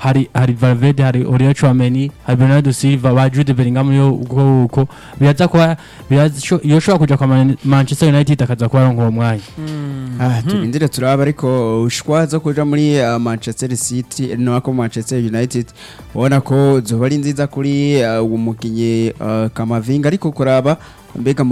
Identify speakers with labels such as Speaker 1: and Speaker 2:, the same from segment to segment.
Speaker 1: hari Valverde, hari Oriol Tchouameni, hari Bernardo Silva, ba Jude Bellingham yo uko biraza kuba yoshobora kuja kwa Manchester United akaza kuba aronka uwo mwanya.
Speaker 2: Turindire turaba ariko ushwaza kuja muri Manchester City no ko Manchester United ubona ko zoba ari nziza kuri umukinyi Kamavinga ariko kuraba mbega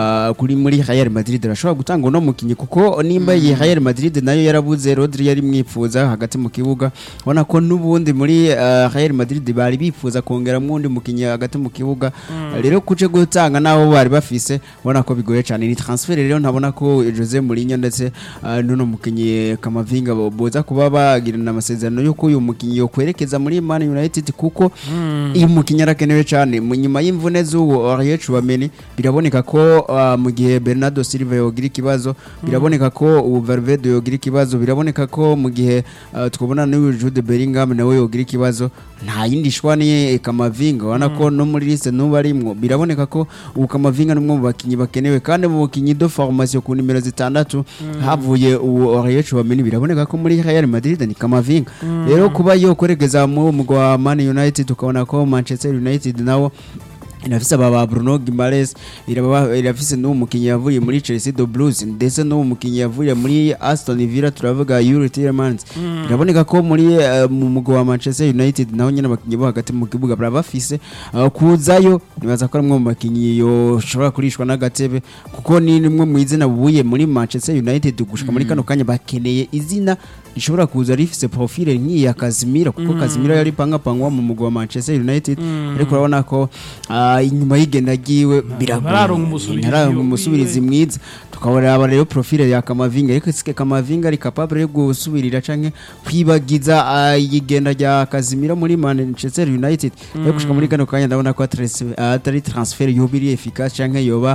Speaker 2: muri Real Madrid arashobora gutanga uno mukinyi kuko nimba iyi Real Madrid nayo yarabuze Rodri yari mwifuza hagati mu kibuga ubona ko nubundi muri Real Madrid bari bifuza kongera mwundi mukinyi hagati mu kibuga rero kuje gutanga naho bari bafise ubona ko bigoye cyane ni transfer rero ntabona ko Jose Mourinho ndetse nuno mukinyi Kamavinga boza kuba bagirana amasezerano yo uyu mukinyi yo kwerekeza muri Man United kuko iyi mukinyi arakenewe cyane mu nyuma y'imvune z'uwo Oriol Tchouameni biraboneka ko mu gihe Bernardo Silva yogira ikibazo biraboneka ko Valverde yogira ikibazo biraboneka ko mu gihe twabona n'uyu Jude Bellingham nawe yogira ikibazo nta yindi shwani Kamavinga wana ko no muri liste no barimwo biraboneka ko Kamavinga n'umwe mu bakinyi bakenewe kandi mu bakinyi de formation ku nimero 6 havuye Oriol Tchouameni biraboneka ko muri Real Madrid ni Kamavinga rero kuba yo koregeza mu mugwa Man United tukabona ko Manchester United nawo inafisa baba Bruno Guimaraes irafise n'umukinyi yavuye muri Chelsea do Blues ndetse n'umukinyi yavuye muri Aston Villa turavuga Yuri Tielemans biraboneka ko muri mu mugo wa Manchester United naho nyine abakinyi bo hagati mu kibuga bafise kuzayo nibaza ko amwe mu bakinyi yo shobora kurishwa n'agatebe kuko ni nimwe mu izina buye muri Manchester United gushika muri kano kanya bakeneye izina ishobora kuza rifise profile nk'iyi ya Casemiro kuko Casemiro yari pangwa mu mugo wa Manchester United ariko urabona ko inyuma y'igenda giwe biraronka umusubirizi mwiza tukabona rero profile ya Kamavinga ariko sike Kamavinga ari capable yo gusubirira canke kwibagiza igenda rya Casemiro muri Manchester United ariko gushika muri kano kanya ndabona ko atari transfer yobiri efficace canke yoba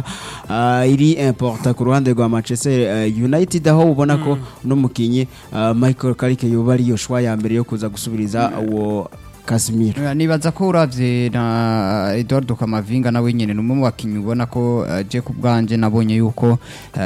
Speaker 2: iri important ku ruhande rwa Manchester United aho ubona ko no mukinyi Michael Carrick yoba ari yo shwa ya mbere yo kuza gusubiriza uwo Casemiro
Speaker 3: nibaza ko uravye na Eduardo Kamavinga nawe nyene numwe mu bakinyi ubona ko je ku bwanje nabonye yuko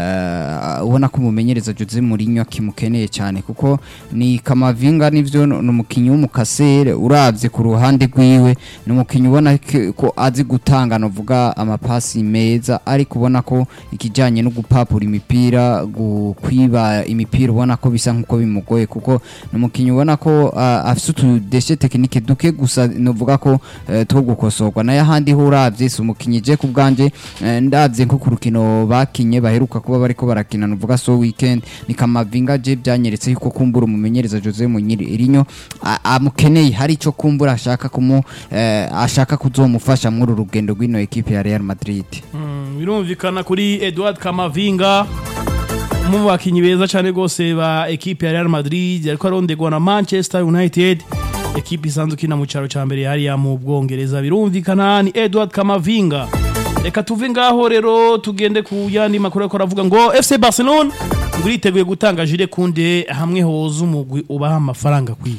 Speaker 3: ubona ko umumenyereza Jose Mourinho akimukeneye cyane kuko ni Kamavinga nivyo n'umukinyi w'umukasere uravye ku ruhande rwiwe n'umukinyi ubona ko azi gutanga novuga amapasi meza ariko ubona ko ikijanye no gupapura imipira kwiba imipira ubona ko bisa nkuko bimugoye kuko n'umukinyi ubona ko afite udeshe technique duke gusa novuga ko two gukosorwa naye handi ho uravye si umukinyi je ku bwanje ndavye nko ku rukino bakinye baheruka kuba bariko barakina novuga so weekend ni Kamavinga je byanyeretse yuko kumbura umumenyereza Jose Mourinho amukeneye hari ico kumbura ashaka kuzomufasha muri urugendo rw'ino equipe ya Real Madrid
Speaker 4: birumvikana kuri Eduardo Kamavinga mu bakinyi beza cyane gose ba equipe ya Real Madrid ariko arondegwa na Manchester United ekipi isanzwe kina mu cyaro cya mbere hariya mu Bwongereza birumvikana ni Eduardo Kamavinga reka tuve ngaho rero tugende ku yandi makuru ariko aravuga ngo FC Barcelona nguriteguye gutanga Jules Koundé hamwe hoza umugwi ubaha amafaranga kwiye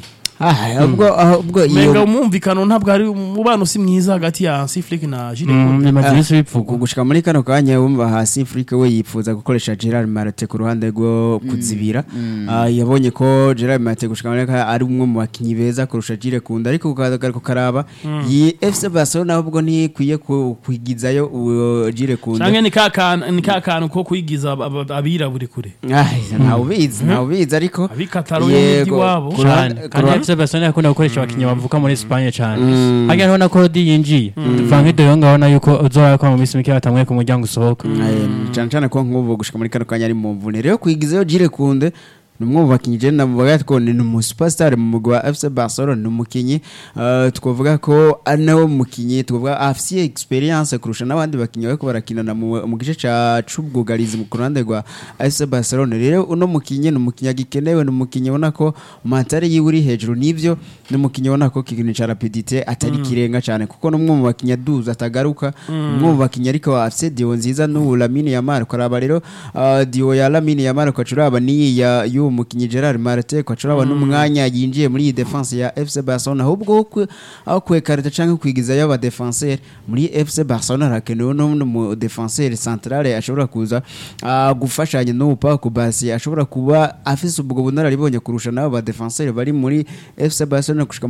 Speaker 2: ubwo
Speaker 4: iyo umumvikano ntabwo ari umubano si mwiza hagati ya Hansi Flick na Jules Koundé
Speaker 2: gushika muri kano kanya wumva Hansi Flick we yifuza gukoresha Gerard Martin ku ruhande rwo kuzibira yabonye ko Gerard Martin gushika muri kanya ari umwe mu bakinyi beza kurusha Jules Koundé ariko ukagaruka karaba yi FC Barcelona ahubwo ntikwiye kwigizayo Jules Koundé
Speaker 4: canke ni kakana ko kwigiza abiraburi kure
Speaker 2: ntawubizi ariko
Speaker 4: abikataro y'umujyi wabo
Speaker 1: FC Barcelona yakunda gukoresha abakinyi bavuka muri Espagne cyane hajya none ko Rodi yinjiye Frankie de Jong abona yuko uzora kwa mu misi mike batamwe ku muryango usohoka
Speaker 2: cyane ko nk'ubu gushika muri kano kanya ari mu mvune rero kwigizayo Jules Koundé numwe bakinyi je navuga ko ni superstar mu mugwa wa FC Barcelona numukinyi twovuga ko anawo mukinyi twovuga afise experience kurusha nabandi bakinyi bako barakinana mu gice ca cubwugarizi mu kurande rwa FC Barcelona rero uno mukinyi numukinyi agikenewe numukinyi ubona ko matari yiwuri hejuru nivyo numukinyi ubona ko kikintu ca rapidité atari kirenga cyane kuko numwe mu bakinyi duza atagaruka umwe mu bakinyi ariko afise dio nziza no Lamine Yamal koraba rero dio ya Lamine Yamal ko curaba ni ya umukinyi Gerard Martin ko curaba n'umwanya yinjiye muri iyi defense ya FC Barcelona ahubwo aho kwekarita canke kwigiza y'aba defenseur muri FC Barcelona rakenewe no mu defenseur central ashobora kuza gufashanya no Paco Basi ashobora kuba afise ubwo bunararibonye kurusha nabo ba defenseur bari muri FC Barcelona